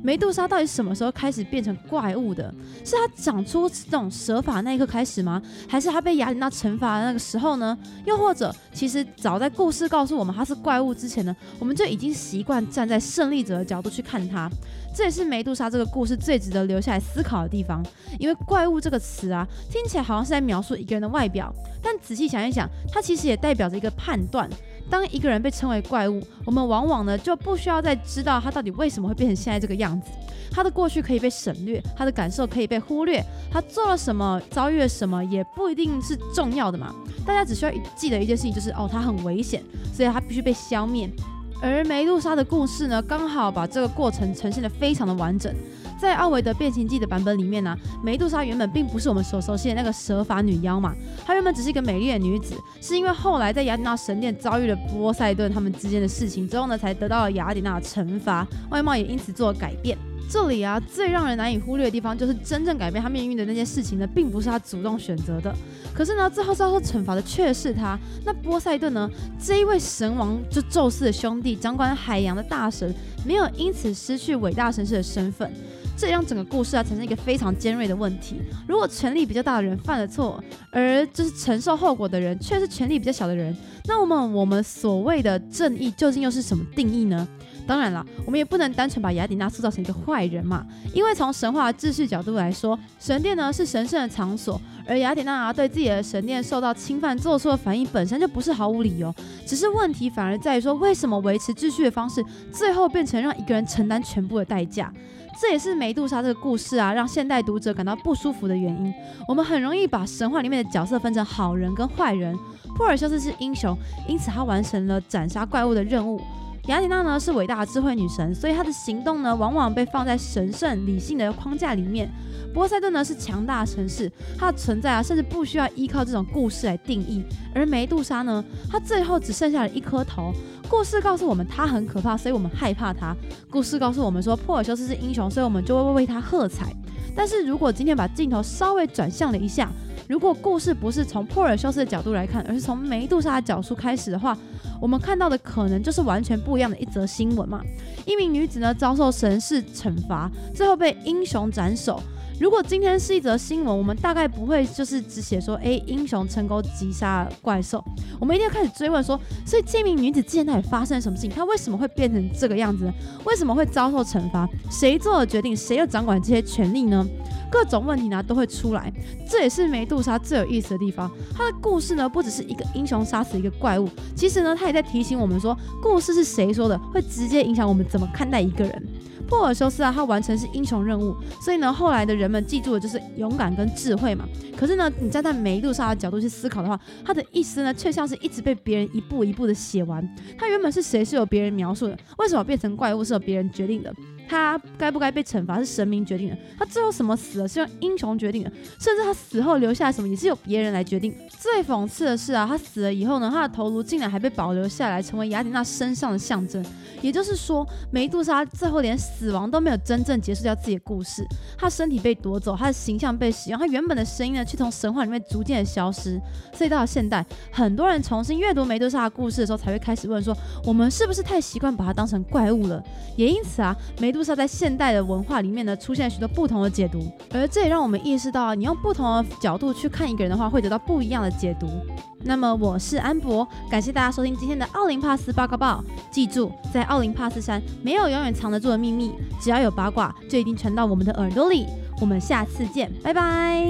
梅杜莎到底什么时候开始变成怪物的？是她长出这种蛇发那一刻开始吗？还是她被雅典娜惩罚的那个时候呢？又或者，其实早在故事告诉我们她是怪物之前呢，我们就已经习惯站在胜利者的角度去看她。这也是梅杜莎这个故事最值得留下来思考的地方。因为怪物这个词啊，听起来好像是在描述一个人的外表，但仔细想一想，它其实也代表着一个判断。当一个人被称为怪物，我们往往呢就不需要再知道他到底为什么会变成现在这个样子，他的过去可以被省略，他的感受可以被忽略，他做了什么，遭遇了什么也不一定是重要的嘛。大家只需要记得一件事情，就是他很危险，所以他必须被消灭。而梅杜莎的故事呢，刚好把这个过程呈现得非常的完整。在奥维德变形记的版本里面呢，梅杜莎原本并不是我们所熟悉的那个蛇发女妖嘛，她原本只是一个美丽的女子，是因为后来在雅典娜神殿遭遇了波塞顿他们之间的事情之后呢，才得到了雅典娜的惩罚，外貌也因此做了改变。这里啊，最让人难以忽略的地方就是真正改变她命运的那件事情呢，并不是她主动选择的。可是呢，最后遭受惩罚的却是她。那波塞顿呢，这一位神王就宙斯的兄弟，掌管海洋的大神，没有因此失去伟大神士的身份。这让整个故事啊产生一个非常尖锐的问题：如果权力比较大的人犯了错，而就是承受后果的人却是权力比较小的人，那我们所谓的正义究竟又是什么定义呢？当然啦，我们也不能单纯把雅典娜塑造成一个坏人嘛，因为从神话秩序角度来说，神殿呢是神圣的场所，而雅典娜对自己的神殿受到侵犯做出的反应本身就不是毫无理由，只是问题反而在于说，为什么维持秩序的方式最后变成让一个人承担全部的代价？这也是梅杜莎这个故事啊，让现代读者感到不舒服的原因。我们很容易把神话里面的角色分成好人跟坏人。珀尔修斯是英雄，因此他完成了斩杀怪物的任务。雅典娜呢是伟大的智慧女神，所以她的行动呢往往被放在神圣理性的框架里面。波塞顿呢是强大的神士，他的存在啊甚至不需要依靠这种故事来定义。而梅杜莎呢，她最后只剩下了一颗头。故事告诉我们她很可怕，所以我们害怕她。故事告诉我们说珀尔修斯是英雄，所以我们就会为他喝彩。但是如果今天把镜头稍微转向了一下，如果故事不是从珀尔修斯的角度来看，而是从梅杜莎的角度开始的话，我们看到的可能就是完全不一样的一则新闻嘛。一名女子呢遭受神事惩罚，最后被英雄斩首。如果今天是一则新闻，我们大概不会就是只写说，英雄成功击杀怪兽，我们一定要开始追问说，所以这名女子之前到底发生了什么事情？她为什么会变成这个样子呢？为什么会遭受惩罚？谁做了决定？谁又掌管这些权利呢？各种问题呢都会出来，这也是梅杜莎最有意思的地方。她的故事呢不只是一个英雄杀死一个怪物，其实呢她也在提醒我们说，故事是谁说的，会直接影响我们怎么看待一个人。珀尔修斯啊，他完成是英雄任务，所以呢，后来的人们记住的就是勇敢跟智慧嘛。可是呢，你站在梅杜莎的角度去思考的话，他的一生呢，却像是一直被别人一步一步的写完。他原本是谁是由别人描述的，为什么变成怪物是由别人决定的？他该不该被惩罚是神明决定的，他最后什么死了是用英雄决定的，甚至他死后留下什么也是由别人来决定。最讽刺的是啊，他死了以后呢，他的头颅竟然还被保留下来，成为雅典娜身上的象征。也就是说，梅杜莎最后连死亡都没有真正结束掉自己的故事，她身体被夺走，她的形象被使用，她原本的声音呢，却从神话里面逐渐的消失。所以到了现代，很多人重新阅读梅杜莎的故事的时候，才会开始问说，我们是不是太习惯把它当成怪物了？也因此啊，梅杜莎在现代的文化里面呢，出现了许多不同的解读，而这也让我们意识到，你用不同的角度去看一个人的话，会得到不一样的解读。那么我是安博，感谢大家收听今天的奥林帕斯报告报。记住，在奥林帕斯山没有永远藏得住的秘密，只要有八卦，就一定传到我们的耳朵里。我们下次见，拜拜。